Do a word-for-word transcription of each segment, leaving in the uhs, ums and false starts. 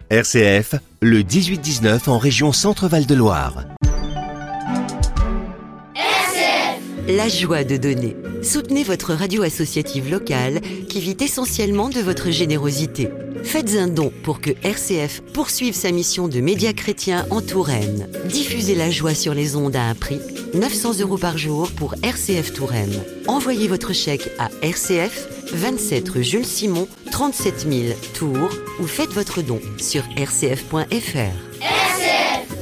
R C F, le dix-huit dix-neuf en région Centre-Val de Loire. R C F. La joie de donner. Soutenez votre radio associative locale qui vit essentiellement de votre générosité. Faites un don pour que R C F poursuive sa mission de média chrétien en Touraine. Diffusez la joie sur les ondes à un prix, neuf cents euros par jour pour R C F Touraine. Envoyez votre chèque à R C F, vingt-sept rue Jules Simon, trente-sept mille Tours, ou faites votre don sur r c f point f r. R C F.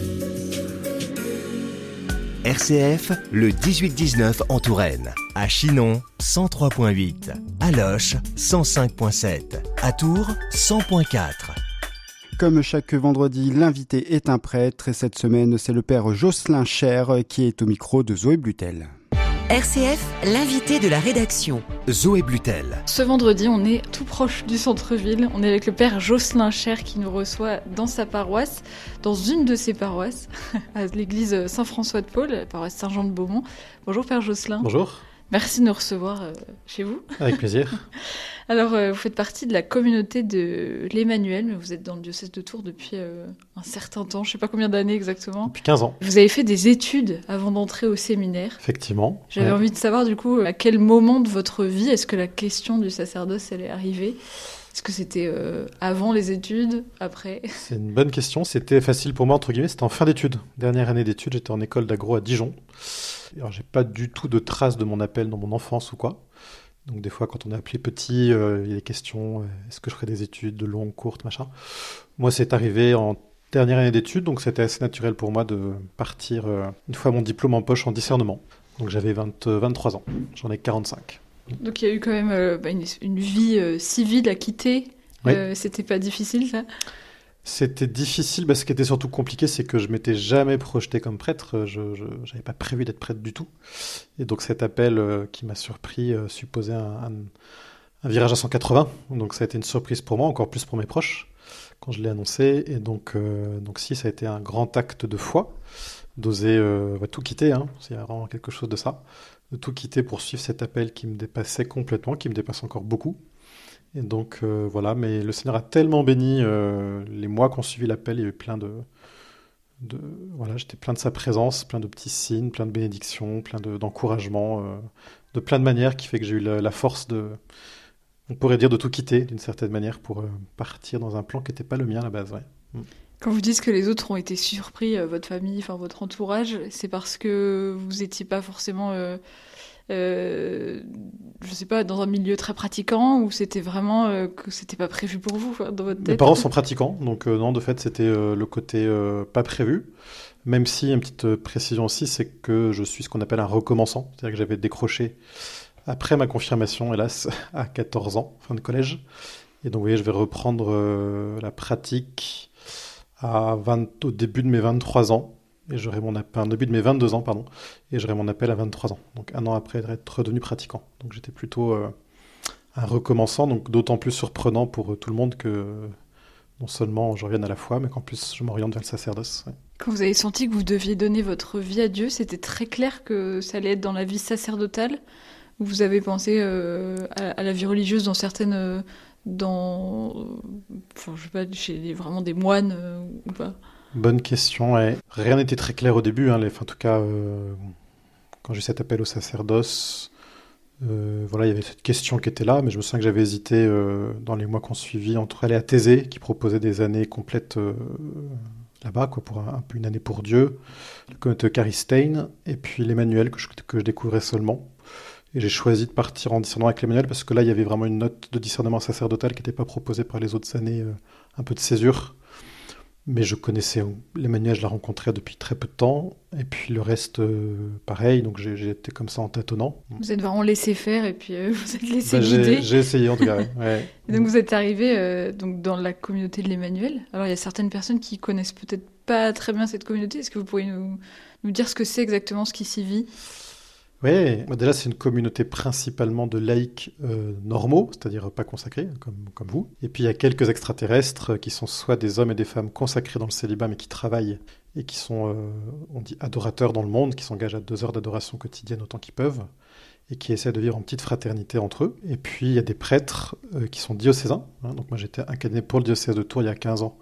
R C F, le dix-huit dix-neuf en Touraine. À Chinon, cent trois virgule huit. À Loches, cent cinq virgule sept. À Tours, cent virgule quatre. Comme chaque vendredi, l'invité est un prêtre et cette semaine, c'est le père Jocelyn Cher qui est au micro de Zoé Blutel. R C F, l'invité de la rédaction. Zoé Blutel. Ce vendredi, on est tout proche du centre-ville. On est avec le père Jocelyn Cher qui nous reçoit dans sa paroisse, dans une de ses paroisses, à l'église Saint-François-de-Paul, la paroisse Saint-Jean de Beaumont. Bonjour père Jocelyn. Bonjour. Merci de nous recevoir euh, chez vous. Avec plaisir. Alors, euh, vous faites partie de la communauté de l'Emmanuel, mais vous êtes dans le diocèse de Tours depuis euh, un certain temps, je ne sais pas combien d'années exactement. Depuis quinze ans. Vous avez fait des études avant d'entrer au séminaire. Effectivement. J'avais ouais. envie de savoir du coup, à quel moment de votre vie est-ce que la question du sacerdoce elle est arrivée ? Est-ce que c'était euh, avant les études, après ? C'est une bonne question. C'était facile pour moi, entre guillemets. C'était en fin d'études. Dernière année d'études, j'étais en école d'agro à Dijon. Alors, j'ai pas du tout de traces de mon appel dans mon enfance ou quoi. Donc, des fois, quand on est appelé petit, euh, il y a des questions. Euh, est-ce que je ferais des études de longues, courtes, machin ? Moi, c'est arrivé en dernière année d'études. Donc, c'était assez naturel pour moi de partir, euh, une fois mon diplôme en poche, en discernement. Donc, j'avais vingt, vingt-trois ans. J'en ai quarante-cinq. Donc il y a eu quand même euh, bah, une, une vie euh, civile à quitter. Oui. Euh, c'était pas difficile, ça ? C'était difficile. Bah, ce qui était surtout compliqué, c'est que je m'étais jamais projeté comme prêtre. Je n'avais pas prévu d'être prêtre du tout. Et donc cet appel euh, qui m'a surpris euh, supposait un, un, un virage à cent quatre-vingts. Donc ça a été une surprise pour moi, encore plus pour mes proches, quand je l'ai annoncé. Et donc, euh, donc si, ça a été un grand acte de foi, d'oser euh, bah, tout quitter. Hein. Il y a vraiment quelque chose de ça. De tout quitter pour suivre cet appel qui me dépassait complètement, qui me dépasse encore beaucoup. Et donc, euh, voilà, mais le Seigneur a tellement béni euh, les mois qui ont suivi l'appel, il y a eu plein de... de voilà, j'étais plein de sa présence, plein de petits signes, plein de bénédictions, plein de, d'encouragements, euh, de plein de manières qui fait que j'ai eu la, la force de... On pourrait dire de tout quitter, d'une certaine manière, pour euh, partir dans un plan qui n'était pas le mien à la base, ouais. Mm. Quand vous dites que les autres ont été surpris, euh, votre famille, enfin votre entourage, c'est parce que vous n'étiez pas forcément, euh, euh, je sais pas, dans un milieu très pratiquant, ou c'était vraiment euh, que c'était pas prévu pour vous, enfin, dans votre tête ? Mes parents sont pratiquants, donc euh, non, de fait, c'était euh, le côté euh, pas prévu. Même si, une petite précision aussi, c'est que je suis ce qu'on appelle un recommençant, c'est-à-dire que j'avais décroché après ma confirmation, hélas, à quatorze ans, fin de collège. Et donc, vous voyez, je vais reprendre euh, la pratique à vingt, au début de mes vingt-trois ans, et j'aurai mon appel, au début de mes vingt-deux ans, pardon, et j'aurai mon appel à vingt-trois ans, donc un an après être redevenu pratiquant. Donc j'étais plutôt euh, un recommençant, donc d'autant plus surprenant pour euh, tout le monde que euh, non seulement je revienne à la foi, mais qu'en plus je m'oriente vers le sacerdoce. Ouais. Quand vous avez senti que vous deviez donner votre vie à Dieu, c'était très clair que ça allait être dans la vie sacerdotale, ou vous avez pensé euh, à, à la vie religieuse dans certaines... Euh, dans, enfin, je sais pas, chez vraiment des moines euh, ou pas ? Bonne question, ouais. Rien n'était très clair au début, hein, les, enfin, en tout cas, euh, quand j'ai eu cet appel au sacerdoce, euh, voilà, il y avait cette question qui était là, mais je me souviens que j'avais hésité euh, dans les mois qu'on suivit entre aller à Thésée, qui proposait des années complètes euh, là-bas, quoi, pour un, un peu une année pour Dieu, le communauté Eucharistein, et puis l'Emmanuel que je, que je découvrais seulement. Et j'ai choisi de partir en discernement avec l'Emmanuel parce que là, il y avait vraiment une note de discernement sacerdotal qui n'était pas proposée par les autres années, euh, un peu de césure. Mais je connaissais l'Emmanuel, je l'ai rencontré depuis très peu de temps. Et puis le reste, euh, pareil, donc j'ai, j'ai été comme ça en tâtonnant. Vous êtes vraiment laissé faire et puis euh, vous êtes laissé bah, guider. J'ai, j'ai essayé en tout cas, ouais. Et donc vous êtes arrivé euh, donc, dans la communauté de l'Emmanuel. Alors il y a certaines personnes qui connaissent peut-être pas très bien cette communauté. Est-ce que vous pourriez nous, nous dire ce que c'est exactement, ce qui s'y vit ? Oui, déjà c'est une communauté principalement de laïcs euh, normaux, c'est-à-dire pas consacrés, comme, comme vous. Et puis il y a quelques extraterrestres qui sont soit des hommes et des femmes consacrés dans le célibat, mais qui travaillent et qui sont, euh, on dit, adorateurs dans le monde, qui s'engagent à deux heures d'adoration quotidienne autant qu'ils peuvent, et qui essaient de vivre en petite fraternité entre eux. Et puis il y a des prêtres euh, qui sont diocésains. Hein, donc moi j'étais incarné pour le diocèse de Tours il y a quinze ans,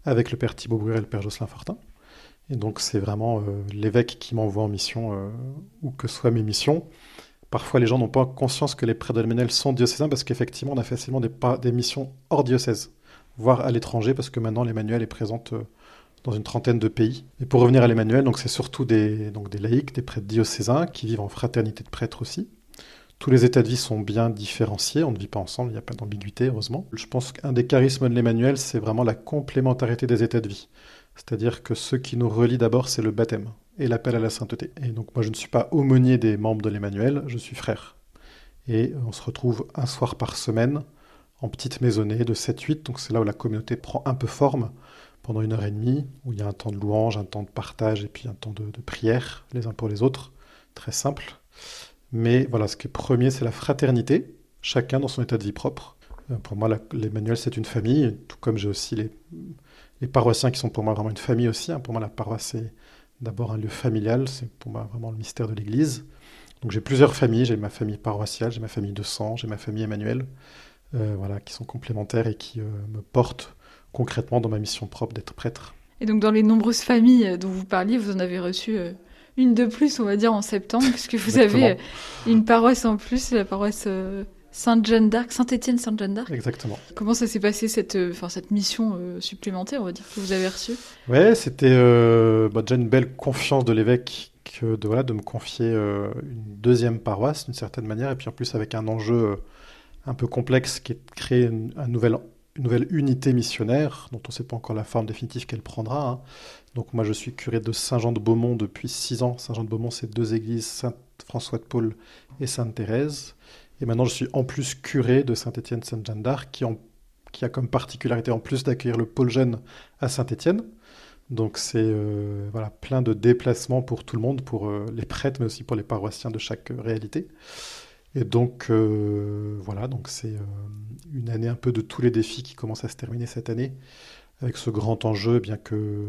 avec le père Thibaut Bruel et le père Jocelyn Fortin. Et donc c'est vraiment euh, l'évêque qui m'envoie en mission, euh, où que soient mes missions. Parfois les gens n'ont pas conscience que les prêtres de l'Emmanuel sont diocésains, parce qu'effectivement on a facilement des, des missions hors diocèse, voire à l'étranger, parce que maintenant l'Emmanuel est présente euh, dans une trentaine de pays. Et pour revenir à l'Emmanuel, donc c'est surtout des, donc des laïcs, des prêtres diocésains, qui vivent en fraternité de prêtres aussi. Tous les états de vie sont bien différenciés, on ne vit pas ensemble, il n'y a pas d'ambiguïté, heureusement. Je pense qu'un des charismes de l'Emmanuel, c'est vraiment la complémentarité des états de vie. C'est-à-dire que ce qui nous relie d'abord, c'est le baptême et l'appel à la sainteté. Et donc moi, je ne suis pas aumônier des membres de l'Emmanuel, je suis frère. Et on se retrouve un soir par semaine, en petite maisonnée de sept huit, donc c'est là où la communauté prend un peu forme, pendant une heure et demie, où il y a un temps de louange, un temps de partage, et puis un temps de, de prière, les uns pour les autres, très simple. Mais voilà, ce qui est premier, c'est la fraternité, chacun dans son état de vie propre. Euh, pour moi, la, l'Emmanuel, c'est une famille, tout comme j'ai aussi les... Les paroissiens qui sont pour moi vraiment une famille aussi. Hein. Pour moi, la paroisse, c'est d'abord un lieu familial. C'est pour moi vraiment le mystère de l'Église. Donc j'ai plusieurs familles. J'ai ma famille paroissiale, j'ai ma famille de sang, j'ai ma famille Emmanuel, euh, voilà, qui sont complémentaires et qui euh, me portent concrètement dans ma mission propre d'être prêtre. Et donc dans les nombreuses familles dont vous parliez, vous en avez reçu euh, une de plus, on va dire, en septembre, puisque vous avez euh, une paroisse en plus, la paroisse... Euh... Sainte-Jeanne d'Arc, Saint-Étienne Sainte-Jeanne d'Arc. Exactement. Comment ça s'est passé, cette, euh, cette mission euh, supplémentaire, on va dire, que vous avez reçue ? Ouais, c'était euh, bah, déjà une belle confiance de l'évêque que de, voilà, de me confier euh, une deuxième paroisse, d'une certaine manière, et puis en plus avec un enjeu euh, un peu complexe qui est de créer une, un nouvel, une nouvelle unité missionnaire, dont on ne sait pas encore la forme définitive qu'elle prendra. Hein. Donc moi, je suis curé de Saint-Jean-de-Beaumont depuis six ans. Saint-Jean-de-Beaumont, c'est deux églises, Saint-François-de-Paul et Sainte-Thérèse. Et maintenant, je suis en plus curé de Saint-Étienne Sainte-Jeanne d'Arc, qui, en, qui a comme particularité, en plus d'accueillir le pôle jeune à Saint-Étienne. Donc c'est euh, voilà, plein de déplacements pour tout le monde, pour euh, les prêtres, mais aussi pour les paroissiens de chaque euh, réalité. Et donc euh, voilà, donc c'est euh, une année un peu de tous les défis qui commencent à se terminer cette année, avec ce grand enjeu, bien que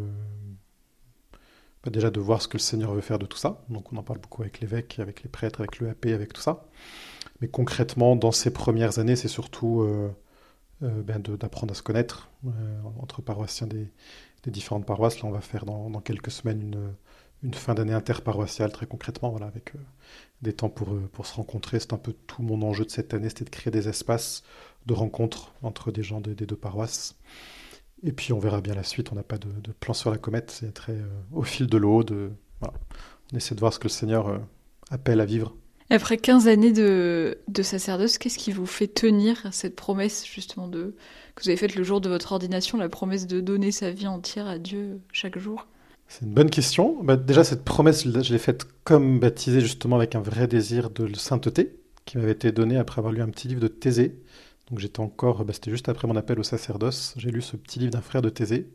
bah, déjà de voir ce que le Seigneur veut faire de tout ça. Donc on en parle beaucoup avec l'évêque, avec les prêtres, avec l'E A P, avec tout ça. Mais concrètement, dans ces premières années, c'est surtout euh, euh, ben de, d'apprendre à se connaître euh, entre paroissiens des, des différentes paroisses. Là, on va faire dans, dans quelques semaines une, une fin d'année interparoissiale, très concrètement, voilà, avec euh, des temps pour, euh, pour se rencontrer. C'est un peu tout mon enjeu de cette année, c'était de créer des espaces de rencontre entre des gens de, des deux paroisses. Et puis, on verra bien la suite. On n'a pas de, de plan sur la comète. C'est très euh, au fil de l'eau. De, voilà. On essaie de voir ce que le Seigneur euh, appelle à vivre. Après quinze années de, de sacerdoce, qu'est-ce qui vous fait tenir cette promesse, justement, de, que vous avez faite le jour de votre ordination, la promesse de donner sa vie entière à Dieu chaque jour ? C'est une bonne question. Bah, déjà, cette promesse, je l'ai faite comme baptisée, justement, avec un vrai désir de sainteté, qui m'avait été donné après avoir lu un petit livre de Thésée. Donc j'étais encore, bah, c'était juste après mon appel au sacerdoce, j'ai lu ce petit livre d'un frère de Thésée,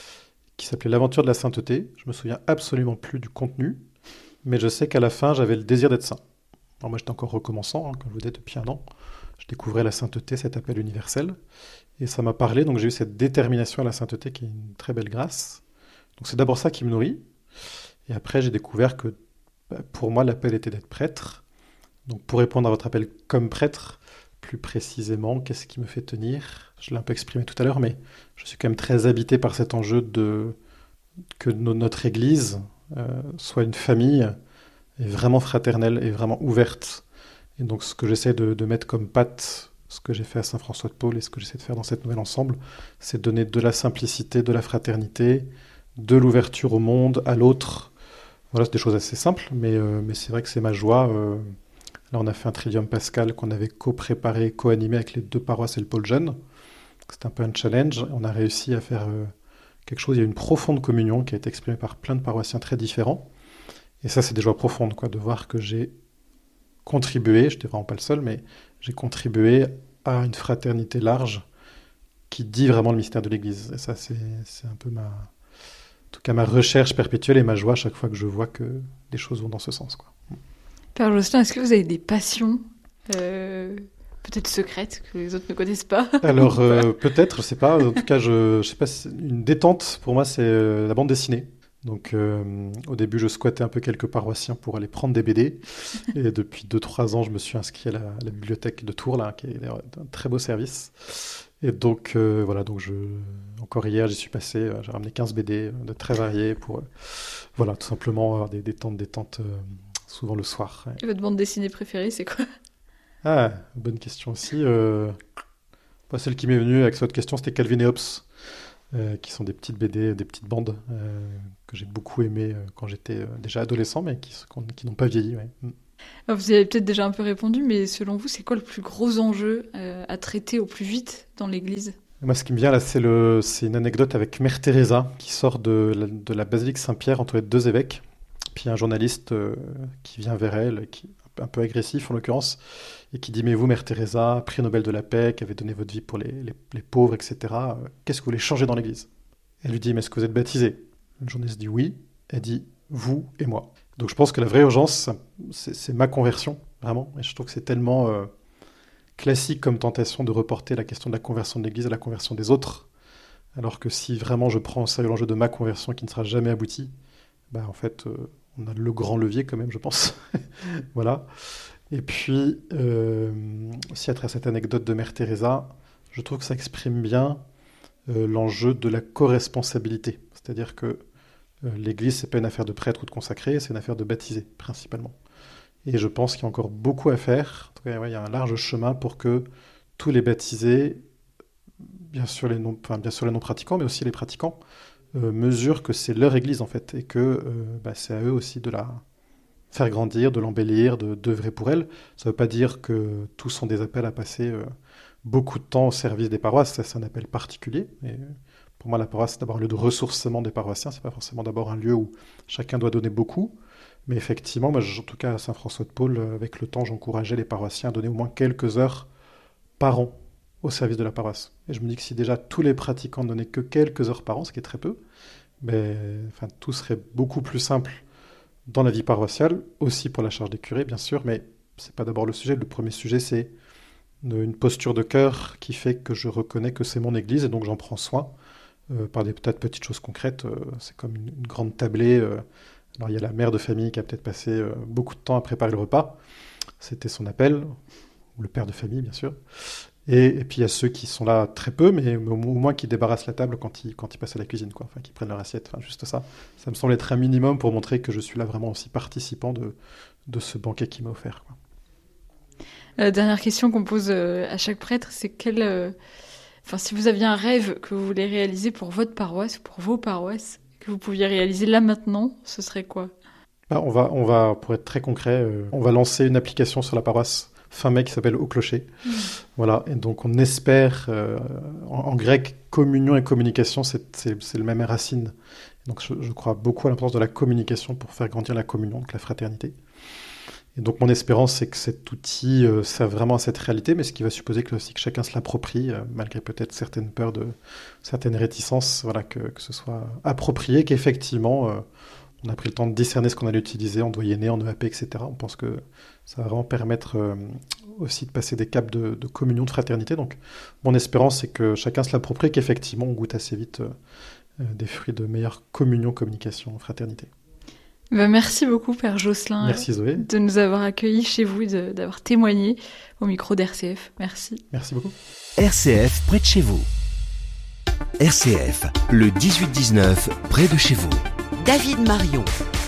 qui s'appelait L'aventure de la sainteté. Je me souviens absolument plus du contenu, mais je sais qu'à la fin, j'avais le désir d'être saint. Alors moi, j'étais encore recommençant, hein, comme je vous disais, depuis un an. Je découvrais la sainteté, cet appel universel. Et ça m'a parlé, donc j'ai eu cette détermination à la sainteté qui est une très belle grâce. Donc c'est d'abord ça qui me nourrit. Et après, j'ai découvert que bah, pour moi, l'appel était d'être prêtre. Donc pour répondre à votre appel comme prêtre, plus précisément, qu'est-ce qui me fait tenir ? Je l'ai un peu exprimé tout à l'heure, mais je suis quand même très habité par cet enjeu de que no- notre Église euh, soit une famille est vraiment fraternelle et vraiment ouverte. Et donc ce que j'essaie de, de mettre comme patte, ce que j'ai fait à Saint-François-de-Paul et ce que j'essaie de faire dans cette nouvelle ensemble, c'est de donner de la simplicité, de la fraternité, de l'ouverture au monde, à l'autre. Voilà, c'est des choses assez simples, mais, euh, mais c'est vrai que c'est ma joie. Euh, là, on a fait un Triduum Pascal qu'on avait co-préparé, co-animé avec les deux paroisses et le pôle jeune. C'était un peu un challenge. On a réussi à faire euh, quelque chose. Il y a une profonde communion qui a été exprimée par plein de paroissiens très différents. Et ça, c'est des joies profondes, quoi, de voir que j'ai contribué, je n'étais vraiment pas le seul, mais j'ai contribué à une fraternité large qui dit vraiment le mystère de l'Église. Et ça, c'est, c'est un peu ma, en tout cas, ma recherche perpétuelle et ma joie chaque fois que je vois que des choses vont dans ce sens, quoi. Père Jocelyn, est-ce que vous avez des passions euh, peut-être secrètes que les autres ne connaissent pas ? Alors, euh, peut-être, je sais pas. En tout cas, je, je sais pas, une détente, pour moi, c'est euh, la bande dessinée. Donc euh, au début, je squattais un peu quelques paroissiens pour aller prendre des B D. Et depuis deux trois ans, je me suis inscrit à la, à la bibliothèque de Tours, là, qui est un très beau service. Et donc, euh, voilà, donc je, Encore hier, j'y suis passé, euh, j'ai ramené quinze B D de très variés pour, euh, voilà, tout simplement avoir des, des temps de détente, euh, souvent le soir. Ouais. Et votre bande dessinée préférée, c'est quoi? Ah, bonne question aussi. Euh... Bah, celle qui m'est venue avec votre question, c'était Calvin et Hobbes, euh, qui sont des petites B D, des petites bandes euh, que j'ai beaucoup aimées euh, quand j'étais euh, déjà adolescent, mais qui, qui n'ont pas vieilli. Ouais. Alors, vous y avez peut-être déjà un peu répondu, mais selon vous, c'est quoi le plus gros enjeu euh, à traiter au plus vite dans l'Église? Moi, ce qui me vient là, c'est, le, c'est une anecdote avec Mère Teresa, qui sort de la, de la basilique Saint-Pierre entre les deux évêques. Puis un journaliste euh, qui vient vers elle, qui un peu agressif en l'occurrence, et qui dit « Mais vous, Mère Teresa, prix Nobel de la paix, qui avez donné votre vie pour les, les, les pauvres, et cetera, euh, qu'est-ce que vous voulez changer dans l'Église ?» Elle lui dit « Mais est-ce que vous êtes baptisé ?» Le journaliste dit « Oui ». Elle dit « Vous et moi ». Donc je pense que la vraie urgence, c'est, c'est ma conversion, vraiment. Et je trouve que c'est tellement euh, classique comme tentation de reporter la question de la conversion de l'Église à la conversion des autres, alors que si vraiment je prends au sérieux l'enjeu de ma conversion qui ne sera jamais aboutie, bah en fait... Euh, on a le grand levier quand même, je pense. Voilà. Et puis, euh, aussi à travers cette anecdote de Mère Teresa, je trouve que ça exprime bien euh, l'enjeu de la co-responsabilité. C'est-à-dire que euh, l'Église, c'est pas une affaire de prêtre ou de consacré, c'est une affaire de baptisé, principalement. Et je pense qu'il y a encore beaucoup à faire. En tout cas, ouais, il y a un large chemin pour que tous les baptisés, bien sûr les non, enfin, bien sûr les non-pratiquants, mais aussi les pratiquants, Euh, mesurent que c'est leur église en fait et que euh, bah, c'est à eux aussi de la faire grandir, de l'embellir, de d'œuvrer pour elle. Ça ne veut pas dire que tous sont des appels à passer euh, beaucoup de temps au service des paroisses, ça c'est un appel particulier. Et pour moi la paroisse c'est d'abord un lieu de ressourcement des paroissiens, c'est pas forcément d'abord un lieu où chacun doit donner beaucoup, mais effectivement, moi, en tout cas à Saint-François de Paule, avec le temps j'encourageais les paroissiens à donner au moins quelques heures par an au service de la paroisse. Et je me dis que si déjà tous les pratiquants ne donnaient que quelques heures par an, ce qui est très peu, ben, enfin, tout serait beaucoup plus simple dans la vie paroissiale, aussi pour la charge des curés, bien sûr, mais c'est pas d'abord le sujet. Le premier sujet, c'est une posture de cœur qui fait que je reconnais que c'est mon église et donc j'en prends soin euh, par des tas de petites choses concrètes. Euh, c'est comme une, une grande tablée. Euh, alors il y a la mère de famille qui a peut-être passé euh, beaucoup de temps à préparer le repas. C'était son appel, ou le père de famille, bien sûr. Et, et puis il y a ceux qui sont là très peu, mais au, au moins qui débarrassent la table quand ils, quand ils passent à la cuisine, quoi. Enfin, qui prennent leur assiette, enfin, juste ça. Ça me semble être un minimum pour montrer que je suis là vraiment aussi participant de, de ce banquet qui m'a offert, quoi. La dernière question qu'on pose euh, à chaque prêtre, c'est quel, euh... enfin, si vous aviez un rêve que vous voulez réaliser pour votre paroisse, pour vos paroisses, que vous pouviez réaliser là maintenant, ce serait quoi? Bah, on va, on va, pour être très concret, euh, on va lancer une application sur la paroisse fin mai qui s'appelle Au Clocher. Mmh. Voilà, et donc on espère, euh, en, en grec, communion et communication, c'est, c'est, c'est le même racine. Donc je, je crois beaucoup à l'importance de la communication pour faire grandir la communion, donc la fraternité. Et donc mon espérance, c'est que cet outil euh, serve vraiment à cette réalité, mais ce qui va supposer que, aussi que chacun se l'approprie, euh, malgré peut-être certaines peurs, de, certaines réticences, voilà, que, que ce soit approprié, qu'effectivement... Euh, on a pris le temps de discerner ce qu'on allait utiliser en doyenné, en E A P, et cetera. On pense que ça va vraiment permettre euh, aussi de passer des caps de, de communion, de fraternité. Donc, mon espérance, c'est que chacun se l'approprie, qu'effectivement, on goûte assez vite euh, des fruits de meilleure communion, communication, fraternité. Ben, merci beaucoup, Père Josselin, merci, Zoé. de nous avoir accueillis chez vous et de, d'avoir témoigné au micro d'R C F. Merci. Merci beaucoup. R C F près de chez vous. R C F, le dix-huit dix-neuf, près de chez vous. David Marion.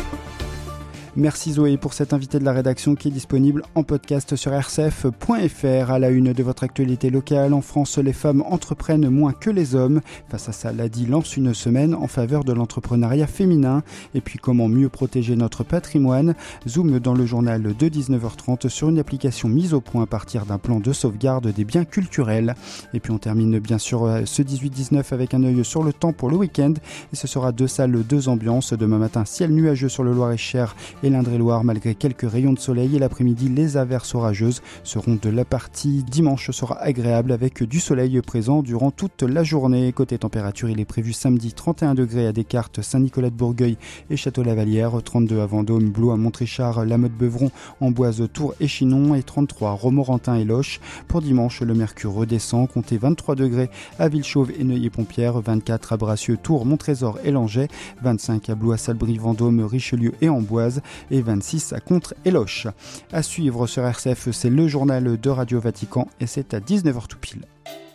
Merci Zoé pour cet invité de la rédaction qui est disponible en podcast sur r c f point f r. À la une de votre actualité locale, en France, les femmes entreprennent moins que les hommes. Face à ça, l'A D I lance une semaine en faveur de l'entrepreneuriat féminin. Et puis comment mieux protéger notre patrimoine. Zoom dans le journal de dix-neuf heures trente sur une application mise au point à partir d'un plan de sauvegarde des biens culturels. Et puis on termine bien sûr ce dix-huit dix-neuf avec un œil sur le temps pour le week-end. Et ce sera deux salles, deux ambiances. Demain matin, ciel nuageux sur le Loir-et-Cher et l'Indre-et-Loire malgré quelques rayons de soleil, et l'après-midi les averses orageuses seront de la partie. Dimanche sera agréable avec du soleil présent durant toute la journée. Côté température, il est prévu samedi trente et un degrés à Descartes, Saint-Nicolas-de-Bourgueil et Château-Lavalière, trente-deux à Vendôme, Blois, Montrichard, La Motte-Beuvron, Amboise, Tours et Chinon et trente-trois Romorantin et Loches. Pour dimanche, le mercure redescend, comptez vingt-trois degrés à Villechauve et Neuilly-Pompière, vingt-quatre à Bracieux, Tours, Montrésor et Langeais, vingt-cinq à Blois, Salbris, Vendôme, Richelieu et Amboise et vingt-six à Contres et Loches. À suivre sur R C F, c'est le journal de Radio Vatican et c'est à dix-neuf heures tout pile.